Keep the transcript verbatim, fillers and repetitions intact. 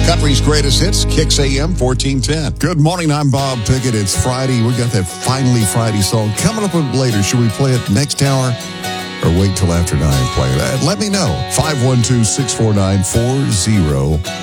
Country's greatest hits, Kicks A M fourteen ten. Good morning, I'm Bob Pickett. It's Friday. We got that Finally Friday song coming up a bit later. Should we play it next hour or wait till after nine and play it? Let me know. five one two, six four nine, four zero